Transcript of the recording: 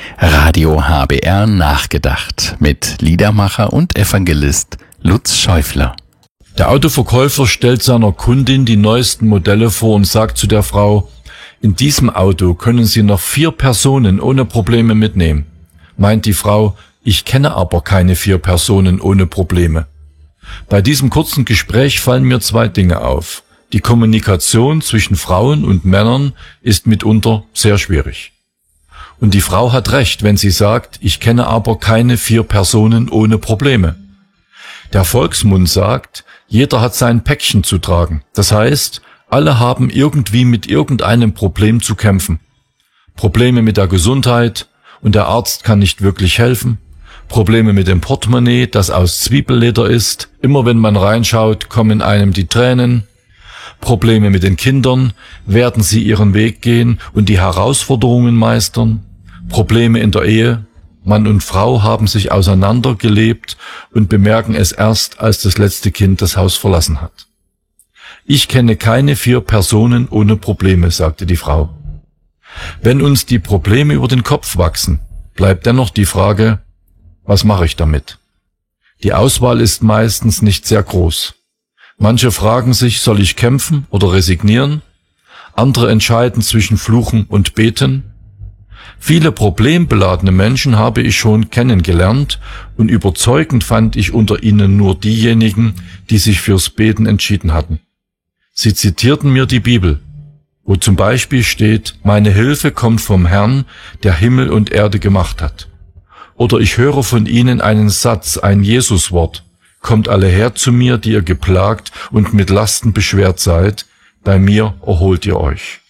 Radio HBR nachgedacht mit Liedermacher und Evangelist Lutz Schäufler. Der Autoverkäufer stellt seiner Kundin die neuesten Modelle vor und sagt zu der Frau: In diesem Auto können Sie noch 4 Personen ohne Probleme mitnehmen. Meint die Frau: Ich kenne aber keine 4 Personen ohne Probleme. Bei diesem kurzen Gespräch fallen mir 2 Dinge auf. Die Kommunikation zwischen Frauen und Männern ist mitunter sehr schwierig. Und die Frau hat recht, wenn sie sagt, ich kenne aber keine 4 Personen ohne Probleme. Der Volksmund sagt, jeder hat sein Päckchen zu tragen. Das heißt, alle haben irgendwie mit irgendeinem Problem zu kämpfen. Probleme mit der Gesundheit und der Arzt kann nicht wirklich helfen. Probleme mit dem Portemonnaie, das aus Zwiebelleder ist. Immer wenn man reinschaut, kommen einem die Tränen. Probleme mit den Kindern, werden sie ihren Weg gehen und die Herausforderungen meistern. Probleme in der Ehe, Mann und Frau haben sich auseinandergelebt und bemerken es erst, als das letzte Kind das Haus verlassen hat. Ich kenne keine 4 Personen ohne Probleme, sagte die Frau. Wenn uns die Probleme über den Kopf wachsen, bleibt dennoch die Frage, was mache ich damit? Die Auswahl ist meistens nicht sehr groß. Manche fragen sich, soll ich kämpfen oder resignieren? Andere entscheiden zwischen Fluchen und Beten. Viele problembeladene Menschen habe ich schon kennengelernt und überzeugend fand ich unter ihnen nur diejenigen, die sich fürs Beten entschieden hatten. Sie zitierten mir die Bibel, wo zum Beispiel steht, meine Hilfe kommt vom Herrn, der Himmel und Erde gemacht hat. Oder ich höre von ihnen einen Satz, ein Jesuswort, kommt alle her zu mir, die ihr geplagt und mit Lasten beschwert seid, bei mir erholt ihr euch.